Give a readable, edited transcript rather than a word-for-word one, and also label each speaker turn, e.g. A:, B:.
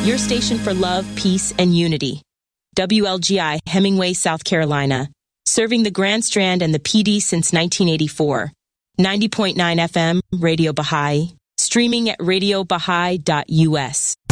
A: Your station for love, peace, and unity. WLGI, Hemingway, South Carolina. Serving the Grand Strand and the PD since 1984. 90.9 FM, Radio Baha'i. Streaming at radiobahai.us.